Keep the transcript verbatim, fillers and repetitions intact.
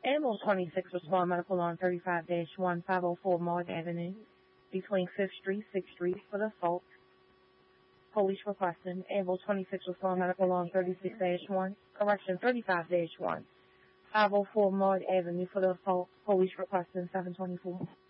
Animal twenty-six respond medical on thirty-five dash one five oh four Maud Avenue between fifth Street, sixth Street for the assault. Police requesting. Animal twenty-six respond medical on thirty-six dash one, correction thirty-five dash one five oh four Maud Avenue for the assault. Police requesting seven twenty-four.